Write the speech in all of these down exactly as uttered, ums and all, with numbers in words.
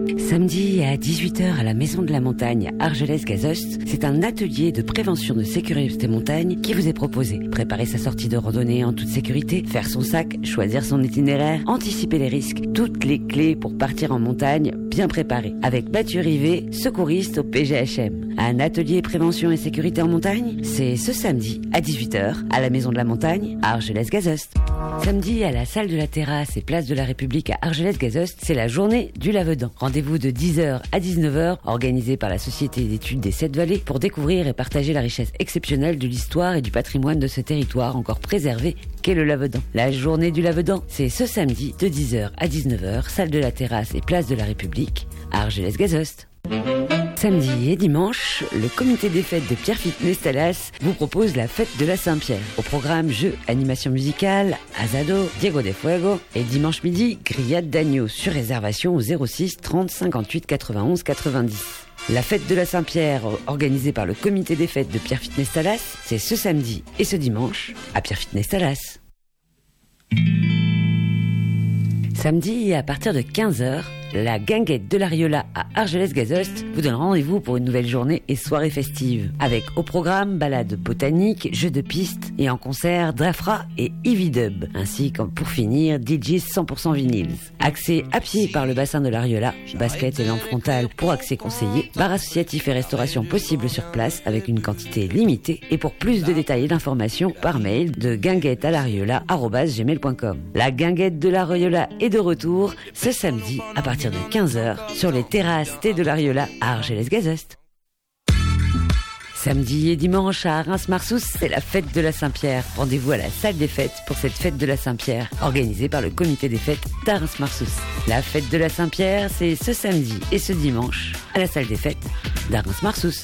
Samedi à dix-huit heures à la Maison de la Montagne à Argelès-Gazost, c'est un atelier de prévention de sécurité montagne qui vous est proposé. Préparer sa sortie de randonnée en toute sécurité, faire son sac, choisir son itinéraire, anticiper les risques, toutes les clés pour partir en montagne bien préparées. Avec Mathieu Rivet, secouriste au P G H M. Un atelier prévention et sécurité en montagne, c'est ce samedi à dix-huit heures à la Maison de la Montagne à Argelès-Gazost. Samedi à la salle de la Terrasse et place de la République à Argelès-Gazost, c'est la journée du Lavedan. Rendez-vous de dix heures à dix-neuf heures, organisé par la Société d'études des Sept Vallées pour découvrir et partager la richesse exceptionnelle de l'histoire et du patrimoine de ce territoire encore préservé qu'est le Lavedan. La journée du Lavedan, c'est ce samedi de dix heures à dix-neuf heures, salle de la Terrasse et place de la République à Argelès-Gazost. Samedi et dimanche, le comité des fêtes de Pierre Fitness Talas vous propose la fête de la Saint-Pierre. Au programme jeux, animation musicale, asado, Diego de Fuego et dimanche midi, grillade d'agneau sur réservation au zéro six trente cinquante-huit quatre-vingt-onze quatre-vingt-dix. La fête de la Saint-Pierre, organisée par le comité des fêtes de Pierre Fitness Talas, c'est ce samedi et ce dimanche à Pierre Fitness Talas. Samedi, à partir de quinze heures, la guinguette de l'Ariola à Argelès-Gazost vous donne rendez-vous pour une nouvelle journée et soirée festive. Avec au programme balade botanique, jeux de piste et en concert Drafra et Ivy Dub. Ainsi que pour finir, D J cent pour cent vinyles. Accès à pied par le bassin de l'Ariola, basket et lampe frontale pour accès conseillé, bar associatif et restauration possible sur place avec une quantité limitée. Et pour plus de détails et d'informations, par mail de guinguette à l'ariola arobase gmail point com. La guinguette de l'Ariola est de retour ce samedi à partir de quinze heures sur les terrasses Thé de l'Ariola à Argelès-Gazost. Samedi et dimanche à Reims-Marsous, c'est la fête de la Saint-Pierre. Rendez-vous à la salle des fêtes pour cette fête de la Saint-Pierre, organisée par le comité des fêtes d'Reims-Marsous. La fête de la Saint-Pierre, c'est ce samedi et ce dimanche à la salle des fêtes d'Reims-Marsous.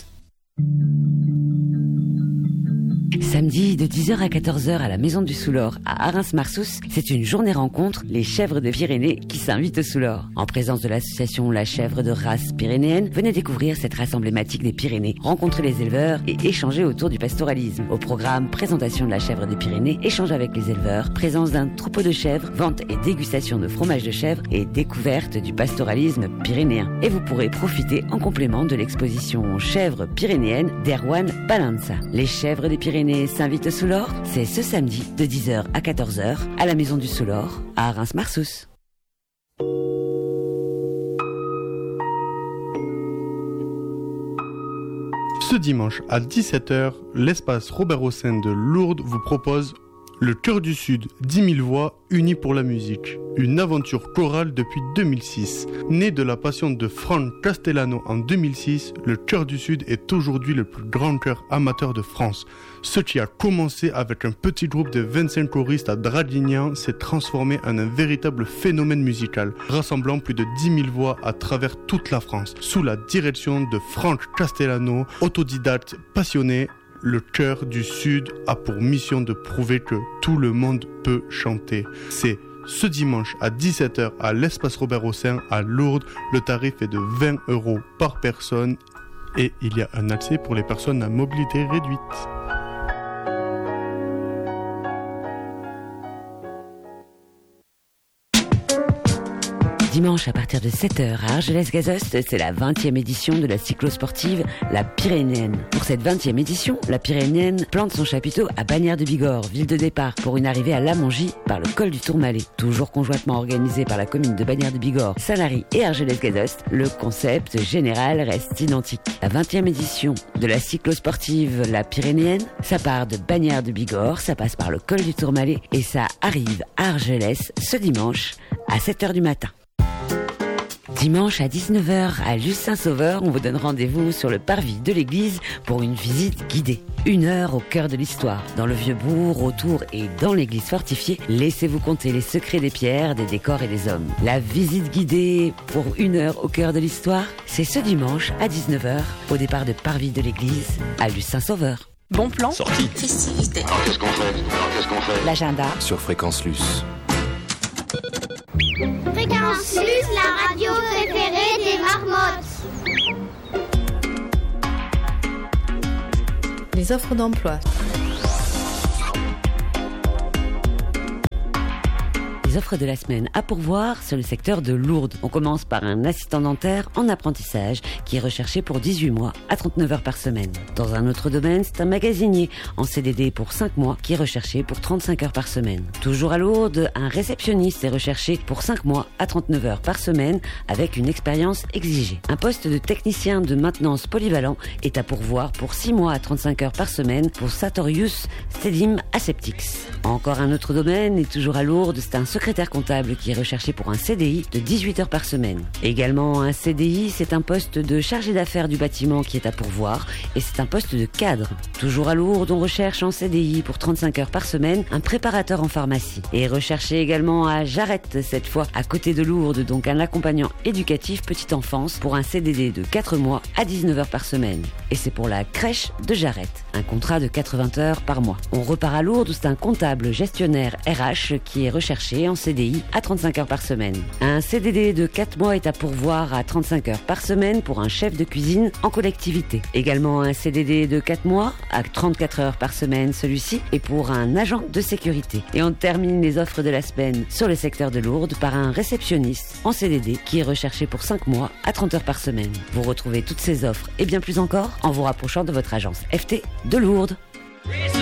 Samedi de dix heures à quatorze heures à la Maison du Soulor à Reims-Marsous, c'est une journée rencontre Les Chèvres de Pyrénées qui s'invitent au Soulor. En présence de l'association La Chèvre de race pyrénéenne, venez découvrir cette race emblématique des Pyrénées, rencontrer les éleveurs et échanger autour du pastoralisme. Au programme, présentation de la chèvre des Pyrénées, échange avec les éleveurs, présence d'un troupeau de chèvres, vente et dégustation de fromage de chèvre et découverte du pastoralisme pyrénéen. Et vous pourrez profiter en complément de l'exposition Chèvres pyrénéennes d'Erwan Palanza. Les Chèvres des Pyrénées s'invite au Soulor, c'est ce samedi de dix heures à quatorze heures à la Maison du Soulor à Reims-Marsous. Ce dimanche à dix-sept heures, l'espace Robert Hossein de Lourdes vous propose Le Chœur du Sud, dix mille voix unies pour la musique. Une aventure chorale depuis deux mille six. Né de la passion de Franck Castellano en deux mille six, le Chœur du Sud est aujourd'hui le plus grand chœur amateur de France. Ce qui a commencé avec un petit groupe de vingt-cinq choristes à Draguignan s'est transformé en un véritable phénomène musical, rassemblant plus de dix mille voix à travers toute la France. Sous la direction de Franck Castellano, autodidacte passionné, le Chœur du Sud a pour mission de prouver que tout le monde peut chanter. C'est ce dimanche à dix-sept heures à l'espace Robert Hossein à Lourdes. Le tarif est de vingt euros par personne et il y a un accès pour les personnes à mobilité réduite. Dimanche à partir de sept heures à Argelès-Gazost, c'est la vingtième édition de la cyclosportive La Pyrénéenne. Pour cette vingtième édition, La Pyrénéenne plante son chapiteau à Bagnères de Bigorre, ville de départ, pour une arrivée à Lamongie par le col du Tourmalet. Toujours conjointement organisé par la commune de Bagnères de Bigorre, Sanary et Argelès-Gazost, le concept général reste identique. La vingtième édition de la cyclosportive La Pyrénéenne, ça part de Bagnères de Bigorre, ça passe par le col du Tourmalet et ça arrive à Argelès ce dimanche à sept heures du matin. Dimanche à dix-neuf heures à Luce-Saint-Sauveur, on vous donne rendez-vous sur le parvis de l'église pour une visite guidée. Une heure au cœur de l'histoire. Dans le vieux bourg, autour et dans l'église fortifiée, laissez-vous compter les secrets des pierres, des décors et des hommes. La visite guidée pour une heure au cœur de l'histoire, c'est ce dimanche à dix-neuf heures au départ de parvis de l'église à Luce-Saint-Sauveur. Bon plan. Sortie. Festivité. Alors qu'est-ce qu'on fait Alors qu'est-ce qu'on fait L'agenda. Sur Fréquence Luce. Fréquence Luce, la radio préférée des marmottes. Les offres d'emploi. Les Les offres de la semaine à pourvoir sur le secteur de Lourdes. On commence par un assistant dentaire en apprentissage qui est recherché pour dix-huit mois à trente-neuf heures par semaine. Dans un autre domaine, c'est un magasinier en C D D pour cinq mois qui est recherché pour trente-cinq heures par semaine. Toujours à Lourdes, un réceptionniste est recherché pour cinq mois à trente-neuf heures par semaine avec une expérience exigée. Un poste de technicien de maintenance polyvalent est à pourvoir pour six mois à trente-cinq heures par semaine pour Sartorius Stedim Aseptics. Encore un autre domaine, et toujours à Lourdes, c'est un secrétaire comptable qui est recherché pour un C D I de dix-huit heures par semaine. Également un C D I, c'est un poste de chargé d'affaires du bâtiment qui est à pourvoir et c'est un poste de cadre. Toujours à Lourdes, on recherche en C D I pour trente-cinq heures par semaine un préparateur en pharmacie. Et recherché également à Jarette, cette fois à côté de Lourdes, donc un accompagnant éducatif petite enfance pour un C D D de quatre mois à dix-neuf heures par semaine. Et c'est pour la crèche de Jarette, un contrat de quatre-vingts heures par mois. On repart à Lourdes, c'est un comptable gestionnaire R H qui est recherché en C D I à trente-cinq heures par semaine. Un C D D de quatre mois est à pourvoir à trente-cinq heures par semaine pour un chef de cuisine en collectivité. Également un C D D de quatre mois à trente-quatre heures par semaine, celui-ci est pour un agent de sécurité. Et on termine les offres de la semaine sur le secteur de Lourdes par un réceptionniste en C D D qui est recherché pour cinq mois à trente heures par semaine. Vous retrouvez toutes ces offres et bien plus encore en vous rapprochant de votre agence F T de Lourdes.